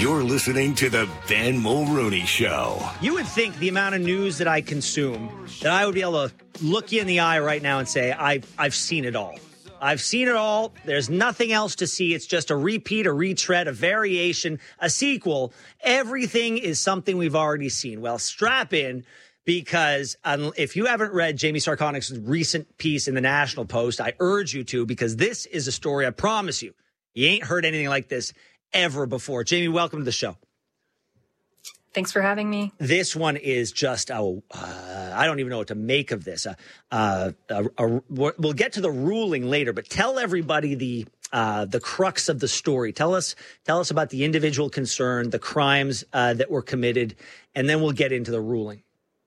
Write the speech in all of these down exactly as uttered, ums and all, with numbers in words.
You're listening to the Ben Mulrooney Show. You would think the amount of news that I consume, that I would be able to look you in the eye right now and say, I've, I've seen it all. I've seen it all. There's nothing else to see. It's just a repeat, a retread, a variation, a sequel. Everything is something we've already seen. Well, strap in, because um, if you haven't read Jamie Sarkonic's recent piece in the National Post, I urge you to, because this is a story, I promise you, you ain't heard anything like this ever before. Jamie, welcome to the show. Thanks for having me. This one is just, oh, uh, I don't even know what to make of this. Uh, uh, uh, uh, we'll get to the ruling later, but tell everybody the uh, the crux of the story. Tell us, tell us about the individual concerned, the crimes uh, that were committed, and then we'll get into the ruling.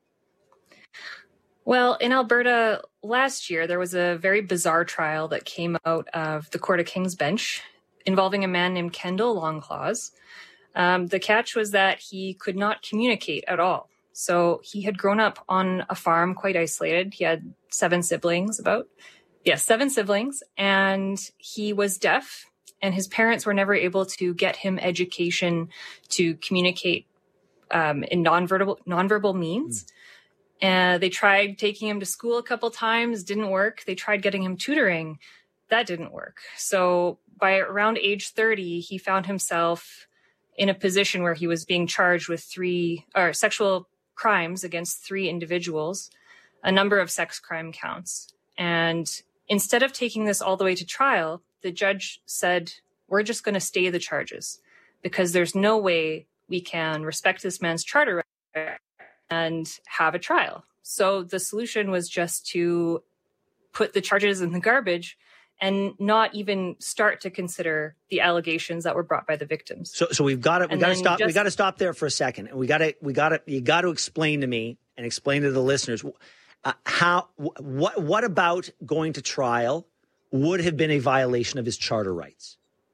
Well, in Alberta last year, there was a very bizarre trial that came out of the Court of King's Bench involving a man named Kendall Longclaws. Um, the catch was that he could not communicate at all. So he had grown up on a farm, quite isolated. He had seven siblings, about, yes, seven siblings, and he was deaf, and his parents were never able to get him education to communicate um, in nonverbal, nonverbal means. Mm. And they tried taking him to school a couple times, didn't work. They tried getting him tutoring. That didn't work. So by around age thirty, he found himself in a position where he was being charged with three or sexual crimes against three individuals, a number of sex crime counts. And instead of taking this all the way to trial, the judge said, we're just going to stay the charges because there's no way we can respect this man's charter right and have a trial. So the solution was just to put the charges in the garbage and not even start to consider the allegations that were brought by the victims. So, so we've got to, we got to stop. Just, we got to stop there for a second, and we got to, we got to, you got to explain to me and explain to the listeners uh, how, what, what about going to trial would have been a violation of his charter rights?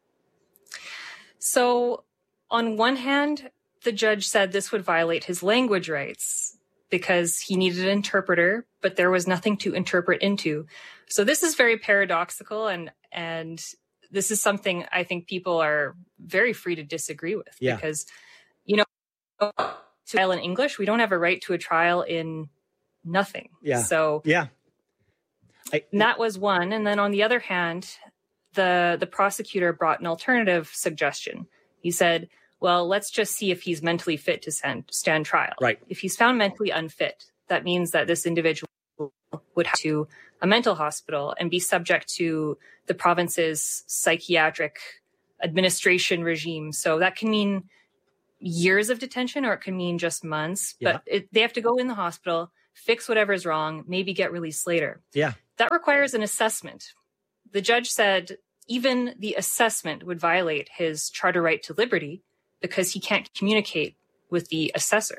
So, on one hand, the judge said this would violate his language rights because he needed an interpreter, but there was nothing to interpret into. So this is very paradoxical, and and this is something I think people are very free to disagree with. Yeah. Because, you know, to trial in English, we don't have a right to a trial in nothing. Yeah. So yeah, I, that was one. And then on the other hand, the the prosecutor brought an alternative suggestion. He said, well, let's just see if he's mentally fit to stand, stand trial. Right. If he's found mentally unfit, that means that this individual would have to a mental hospital and be subject to the province's psychiatric administration regime. So that can mean years of detention, or it can mean just months. Yeah. But it, they have to go in the hospital, fix whatever's wrong, maybe get released later. Yeah. That requires an assessment. The judge said even the assessment would violate his charter right to liberty because he can't communicate with the assessor.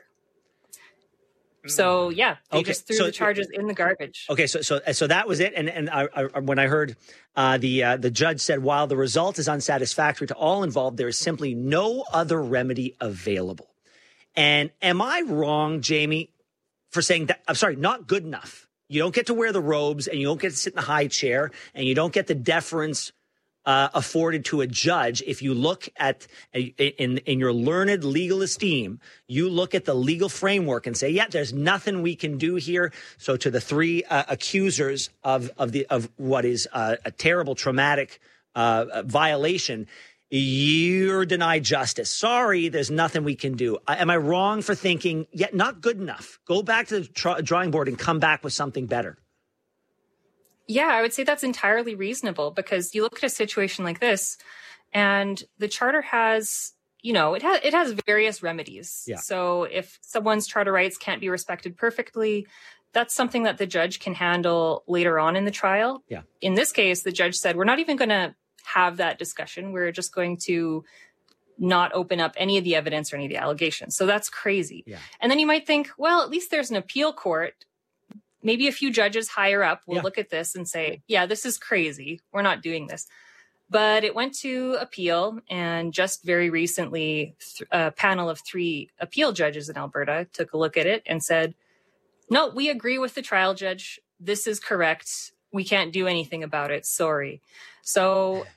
So yeah, they okay. just threw so, the charges in the garbage. Okay, so so so that was it. And and I, I, when I heard uh, the uh, the judge said, while the result is unsatisfactory to all involved, there is simply no other remedy available. And am I wrong, Jamie, for saying that? I'm sorry, not good enough. You don't get to wear the robes, and you don't get to sit in the high chair, and you don't get the deference Uh, afforded to a judge. If you look at, in in your learned legal esteem, you look at the legal framework and say, yeah, there's nothing we can do here. So to the three uh, accusers of of the of what is uh, a terrible, traumatic uh, violation, you're denied justice. Sorry, there's nothing we can do. Uh, am I wrong for thinking, yeah, not good enough? Go back to the tr- drawing board and come back with something better. Yeah, I would say that's entirely reasonable, because you look at a situation like this and the charter has, you know, it has, it has various remedies. Yeah. So if someone's charter rights can't be respected perfectly, that's something that the judge can handle later on in the trial. Yeah. In this case, the judge said, we're not even going to have that discussion. We're just going to not open up any of the evidence or any of the allegations. So that's crazy. Yeah. And then you might think, well, at least there's an appeal court. Maybe a few judges higher up will yeah. look at this and say, yeah, this is crazy. We're not doing this. But it went to appeal. And just very recently, th- a panel of three appeal judges in Alberta took a look at it and said, no, we agree with the trial judge. This is correct. We can't do anything about it. Sorry. So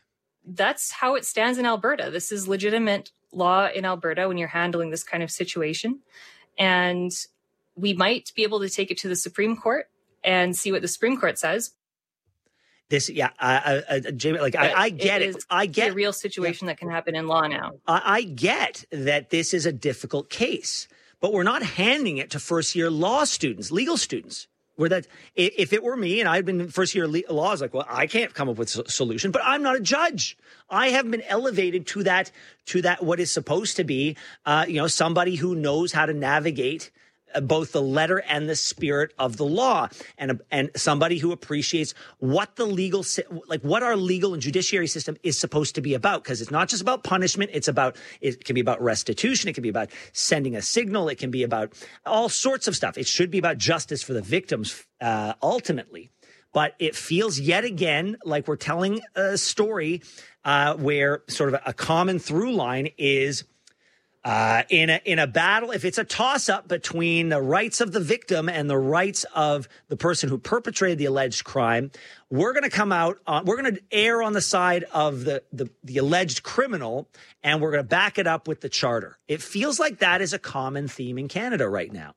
that's how it stands in Alberta. This is legitimate law in Alberta when you're handling this kind of situation. And we might be able to take it to the Supreme Court and see what the Supreme Court says. This, yeah, uh, uh, Jamie, like, I, I get it. it. I get a real situation yeah. that can happen in law now. I, I get that this is a difficult case, but we're not handing it to first year law students, legal students. Where that, if it were me and I'd been first year law, I was like, well, I can't come up with a solution, but I'm not a judge. I have been elevated to that, to that, what is supposed to be, uh, you know, somebody who knows how to navigate both the letter and the spirit of the law, and and somebody who appreciates what the legal, like what our legal and judiciary system is supposed to be about. Because it's not just about punishment. It's about, it can be about restitution. It can be about sending a signal. It can be about all sorts of stuff. It should be about justice for the victims, uh, ultimately. But it feels yet again like we're telling a story uh, where sort of a common through line is, Uh, in a in a battle, if it's a toss-up between the rights of the victim and the rights of the person who perpetrated the alleged crime, we're going to come out, on, we're going to err on the side of the, the, the alleged criminal, and we're going to back it up with the charter. It feels like that is a common theme in Canada right now.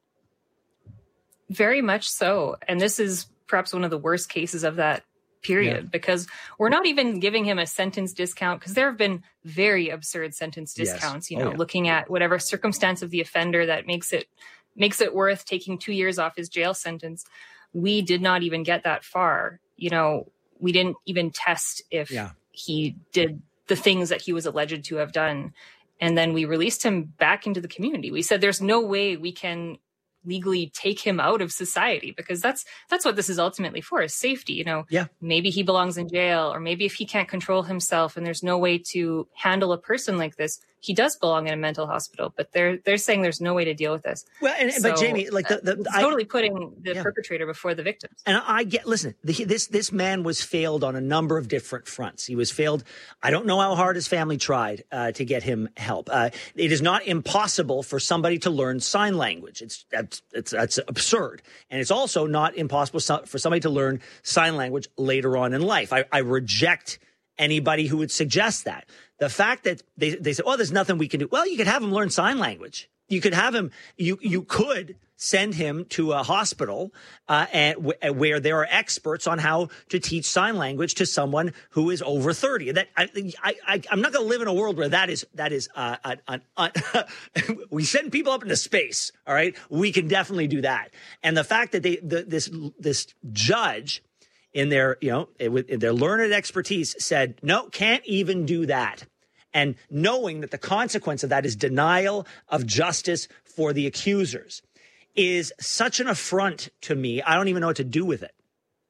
Very much so. And this is perhaps one of the worst cases of that period, yeah. because we're not even giving him a sentence discount, because there have been very absurd sentence discounts, yes. you know, oh, yeah. looking at whatever circumstance of the offender that makes it makes it worth taking two years off his jail sentence. We did not even get that far. You know, we didn't even test if yeah. he did the things that he was alleged to have done. And then we released him back into the community. We said there's no way we can legally take him out of society, because that's that's what this is ultimately for, is safety. You know, yeah. maybe he belongs in jail, or maybe if he can't control himself and there's no way to handle a person like this, he does belong in a mental hospital. But they're they're saying there's no way to deal with this. Well, and, so, but Jamie, like the, the uh, totally I, putting the yeah. perpetrator before the victims. And I get, listen, the, this this man was failed on a number of different fronts. He was failed. I don't know how hard his family tried uh, to get him help. Uh, it is not impossible for somebody to learn sign language. It's that's it's that's absurd, and it's also not impossible for somebody to learn sign language later on in life. I, I reject anybody who would suggest that. The fact that they, they say, oh, there's nothing we can do. Well, you could have him learn sign language. You could have him, you, you could send him to a hospital uh, and w- where there are experts on how to teach sign language to someone who is over thirty. That I, I, I I'm not going to live in a world where that is, that is, uh, uh, uh, uh, we send people up into space. All right. We can definitely do that. And the fact that they, the, this, this judge, in their, you know, in their learned expertise said, no, can't even do that. And knowing that the consequence of that is denial of justice for the accusers is such an affront to me. I don't even know what to do with it.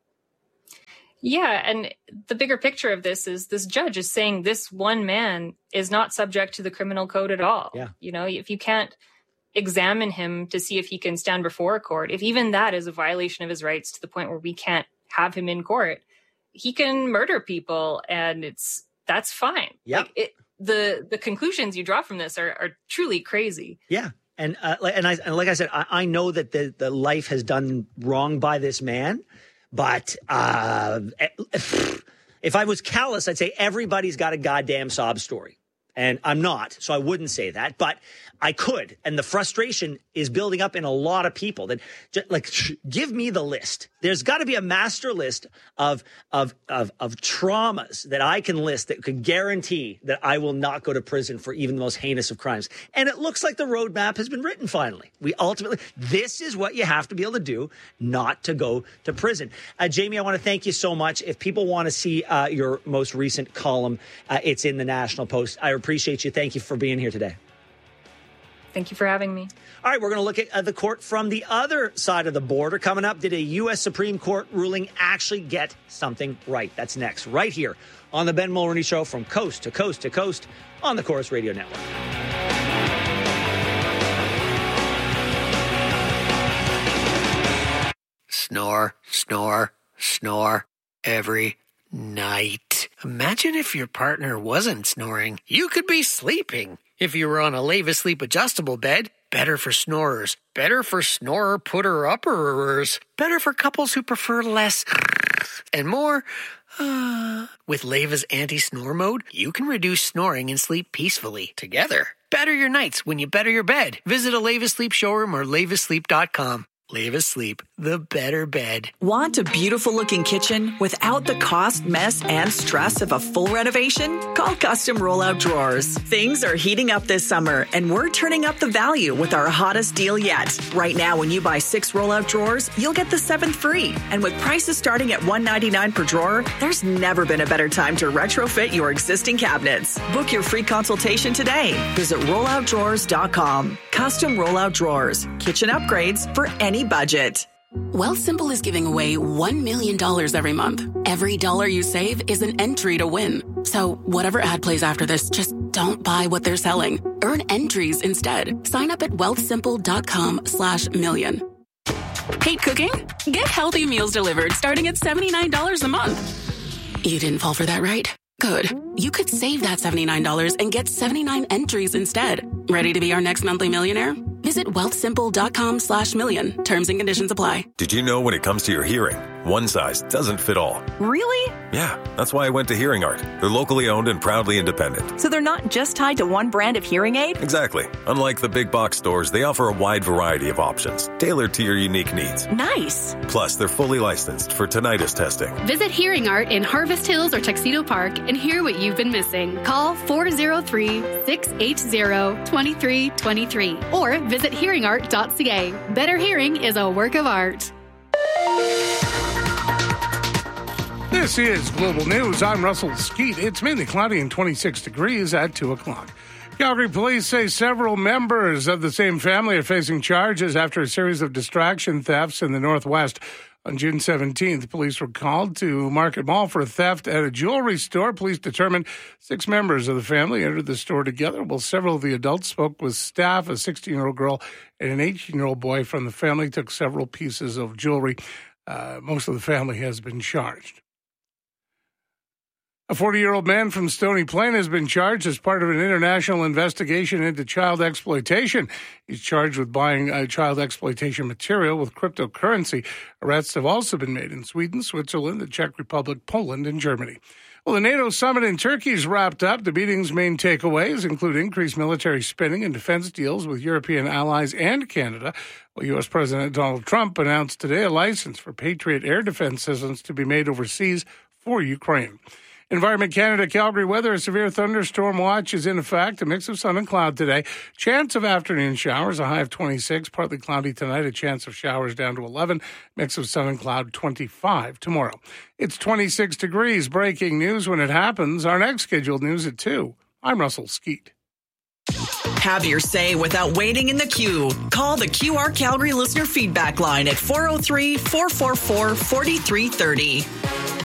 Yeah. And the bigger picture of this is this judge is saying this one man is not subject to the criminal code at all. Yeah. You know, if you can't examine him to see if he can stand before a court, if even that is a violation of his rights to the point where we can't have him in court, he can murder people, and it's that's fine. Yeah. Like it, the the conclusions you draw from this are, are truly crazy. Yeah. And uh, and I and like I said, I, I know that the, the life has done wrong by this man, but uh, if I was callous, I'd say everybody's got a goddamn sob story. And I'm not, so I wouldn't say that, but I could. And the frustration is building up in a lot of people that just, like, give me the list. There's got to be a master list of, of, of, of traumas that I can list that could guarantee that I will not go to prison for even the most heinous of crimes. And it looks like the roadmap has been written finally. We ultimately, this is what you have to be able to do, not to go to prison. Uh, Jamie, I want to thank you so much. If people want to see uh, your most recent column, uh, it's in the National Post. I appreciate you. Thank you for being here today. Thank you for having me. All right, we're going to look at uh, the court from the other side of the border. Coming up, did a U S Supreme Court ruling actually get something right? That's next, right here on the Ben Mulroney Show, from coast to coast to coast on the Corus Radio Network. Snore, snore, snore every night. Imagine if your partner wasn't snoring. You could be sleeping. If you were on a Leva Sleep adjustable bed, better for snorers. Better for snorer putter-upperers. Better for couples who prefer less and more. Uh, with Leva's anti-snore mode, you can reduce snoring and sleep peacefully together. Better your nights when you better your bed. Visit a Leva Sleep showroom or leva sleep dot com. Leva Sleep, the better bed. Want a beautiful looking kitchen without the cost, mess, and stress of a full renovation? Call Custom Rollout Drawers. Things are heating up this summer, and we're turning up the value with our hottest deal yet. Right now, when you buy six rollout drawers, you'll get the seventh free. And with prices starting at one hundred ninety-nine dollars per drawer, there's never been a better time to retrofit your existing cabinets. Book your free consultation today. Visit rollout drawers dot com. Custom Rollout Drawers. Kitchen upgrades for any budget. Wealthsimple is giving away one million dollars every month. Every dollar you save is an entry to win. So whatever ad plays after this, just don't buy what they're selling. Earn entries instead. Sign up at wealthsimple dot com slash million. Hate cooking? Get healthy meals delivered starting at seventy-nine dollars a month. You didn't fall for that, right? Good. You could save that seventy-nine dollars and get seventy-nine entries instead. Ready to be our next monthly millionaire? Visit wealthsimple dot com slash million. Terms and conditions apply. Did you know when it comes to your hearing, one size doesn't fit all? Really? Yeah, that's why I went to Hearing Art. They're locally owned and proudly independent. So they're not just tied to one brand of hearing aid? Exactly. Unlike the big box stores, they offer a wide variety of options, tailored to your unique needs. Nice. Plus, they're fully licensed for tinnitus testing. Visit Hearing Art in Harvest Hills or Tuxedo Park and hear what you've been missing. Call four oh three, six eight zero, two three two three or visit hearing art dot c a. Better hearing is a work of art. This is Global News. I'm Russell Skeet. It's mainly cloudy and twenty-six degrees at two o'clock. Calgary police say several members of the same family are facing charges after a series of distraction thefts in the Northwest. On June seventeenth, police were called to Market Mall for a theft at a jewelry store. Police determined six members of the family entered the store together, while several of the adults spoke with staff. A sixteen-year-old girl and an eighteen-year-old boy from the family took several pieces of jewelry. Uh, most of the family has been charged. A forty-year-old man from Stony Plain has been charged as part of an international investigation into child exploitation. He's charged with buying uh, child exploitation material with cryptocurrency. Arrests have also been made in Sweden, Switzerland, the Czech Republic, Poland, and Germany. Well, the NATO summit in Turkey is wrapped up. The meeting's main takeaways include increased military spending and defense deals with European allies and Canada. Well, U S. President Donald Trump announced today a license for Patriot air defense systems to be made overseas for Ukraine. Environment Canada Calgary weather, a severe thunderstorm watch is in effect. A mix of sun and cloud today. Chance of afternoon showers, a high of twenty-six. Partly cloudy tonight, a chance of showers down to eleven. Mix of sun and cloud, twenty-five tomorrow. It's twenty-six degrees. Breaking news when it happens. Our next scheduled news at two. I'm Russell Skeet. Have your say without waiting in the queue. Call the Q R Calgary listener feedback line at four oh three, four four four, four three three oh.